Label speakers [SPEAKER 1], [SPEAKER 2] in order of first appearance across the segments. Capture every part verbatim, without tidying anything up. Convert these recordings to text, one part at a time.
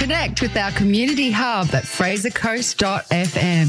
[SPEAKER 1] Connect with our community hub at fraser coast dot f m.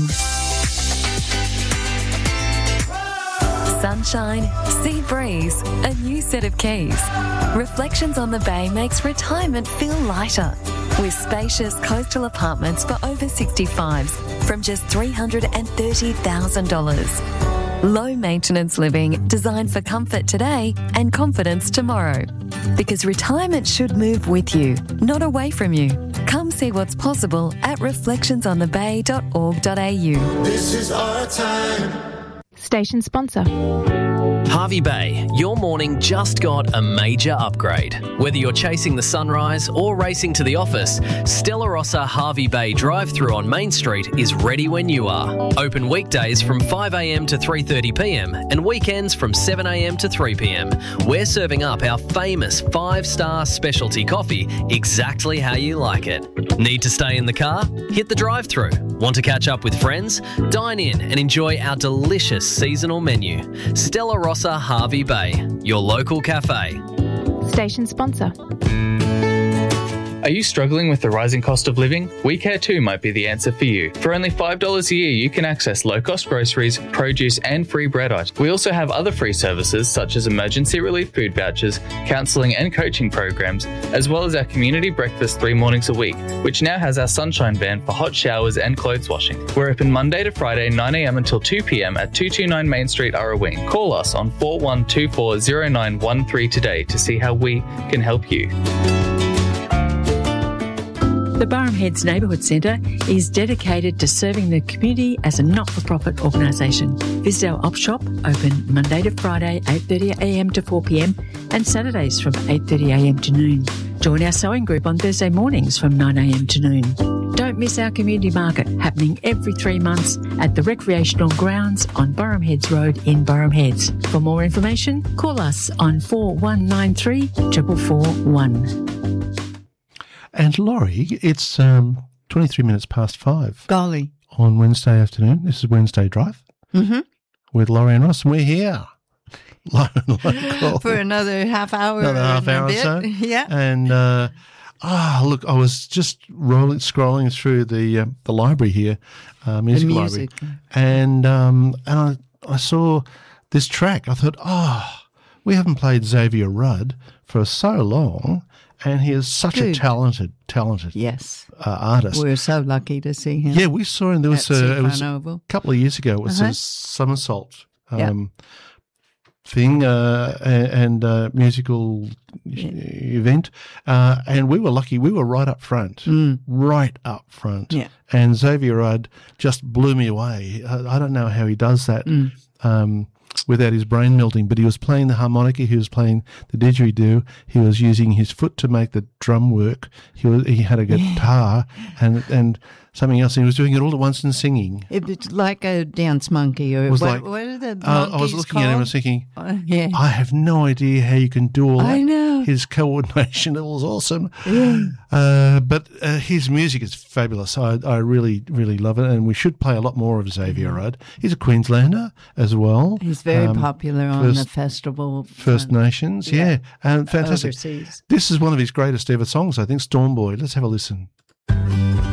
[SPEAKER 2] Sunshine, sea breeze, a new set of keys. Reflections on the Bay makes retirement feel lighter with spacious coastal apartments for over sixty-fives from just three hundred thirty thousand dollars. Low maintenance living designed for comfort today and confidence tomorrow. Because retirement should move with you, not away from you. Come see what's possible at reflections on the bay dot org dot a u.
[SPEAKER 3] This is our time.
[SPEAKER 4] Station sponsor.
[SPEAKER 5] Hervey Bay, your morning just got a major upgrade. Whether you're chasing the sunrise or racing to the office, Stella Rossa Hervey Bay drive-through on Main Street is ready when you are. Open weekdays from five a m to three thirty p m and weekends from seven a m to three p m. We're serving up our famous five-star specialty coffee exactly how you like it. Need to stay in the car? Hit the drive-through. Want to catch up with friends? Dine in and enjoy our delicious seasonal menu. Stella Rossa Hervey Bay, your local cafe.
[SPEAKER 4] Station sponsor.
[SPEAKER 6] Are you struggling with the rising cost of living? We Care Too might be the answer for you. For only five dollars a year, you can access low-cost groceries, produce and free bread items. We also have other free services such as emergency relief food vouchers, counselling and coaching programs, as well as our community breakfast three mornings a week, which now has our sunshine van for hot showers and clothes washing. We're open Monday to Friday nine a m until two p m at two twenty-nine Main Street, Arraween. Call us on four one two four zero nine one three today to see how we can help you.
[SPEAKER 7] The Burham Heads Neighbourhood Centre is dedicated to serving the community as a not-for-profit organisation. Visit our op shop, open Monday to Friday, eight thirty a m to four p m and Saturdays from eight thirty a m to noon. Join our sewing group on Thursday mornings from nine a m to noon. Don't miss our community market happening every three months at the recreational grounds on Burham Heads Road in Burham Heads. For more information, call us on four one nine three four four four one.
[SPEAKER 8] And Laurie, it's um, twenty-three minutes past five.
[SPEAKER 9] Golly.
[SPEAKER 8] On Wednesday afternoon. This is Wednesday Drive
[SPEAKER 9] mm-hmm.
[SPEAKER 8] with Laurie and Ross, and we're here. Local.
[SPEAKER 9] For another half hour.
[SPEAKER 8] Another half hour or so.
[SPEAKER 9] Yeah.
[SPEAKER 8] And, uh, ah, oh, look, I was just rolling, scrolling through the uh, the library here, uh, music,
[SPEAKER 9] the music
[SPEAKER 8] library, and um, and I, I saw this track. I thought, oh, we haven't played Xavier Rudd for so long. And he is such
[SPEAKER 9] Good.
[SPEAKER 8] a talented, talented
[SPEAKER 9] yes.
[SPEAKER 8] uh, artist.
[SPEAKER 9] We're so lucky to see him.
[SPEAKER 8] Yeah, we saw him. There was, a, it was a
[SPEAKER 9] Oval.
[SPEAKER 8] couple of years ago. It was
[SPEAKER 9] uh-huh.
[SPEAKER 8] a somersault um,
[SPEAKER 9] yep.
[SPEAKER 8] thing uh, and uh, musical yeah. event. Uh, and we were lucky. We were right up front,
[SPEAKER 9] mm.
[SPEAKER 8] right up front.
[SPEAKER 9] Yeah.
[SPEAKER 8] And Xavier Rudd just blew me away. I, I don't know how he does that.
[SPEAKER 9] Mm.
[SPEAKER 8] Um, without his brain melting, but he was playing the harmonica, he was playing the didgeridoo, he was using his foot to make the drum work, he was he had a guitar and and something else, and he was doing it all at once and singing.
[SPEAKER 9] It was like a dance monkey, or
[SPEAKER 8] it was
[SPEAKER 9] what,
[SPEAKER 8] like,
[SPEAKER 9] what are the monkeys
[SPEAKER 8] uh, I was looking
[SPEAKER 9] called?
[SPEAKER 8] at him and was thinking,
[SPEAKER 9] uh, yeah.
[SPEAKER 8] I have no idea how you can do all that.
[SPEAKER 9] I know.
[SPEAKER 8] His coordination, it was awesome.
[SPEAKER 9] Yeah.
[SPEAKER 8] Uh, but uh, his music is fabulous. I, I really, really love it, and we should play a lot more of Xavier mm-hmm. Rudd. He's a Queenslander as well.
[SPEAKER 9] He's very
[SPEAKER 8] um,
[SPEAKER 9] popular on
[SPEAKER 8] first,
[SPEAKER 9] the festival.
[SPEAKER 8] First
[SPEAKER 9] front.
[SPEAKER 8] Nations, yeah. yeah. And fantastic.
[SPEAKER 9] Overseas.
[SPEAKER 8] This is one of his greatest ever songs, I think, Storm Boy. Let's have a listen.